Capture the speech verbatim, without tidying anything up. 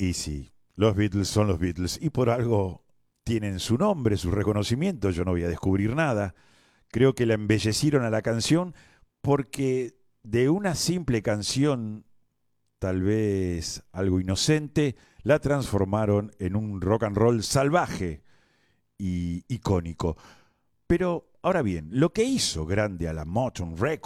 Y sí, los Beatles son los Beatles y por algo tienen su nombre, su reconocimiento. Yo no voy a descubrir nada. Creo que la embellecieron a la canción porque de una simple canción, tal vez algo inocente, la transformaron en un rock and roll salvaje y icónico. Pero ahora bien, lo que hizo grande a la Motown Records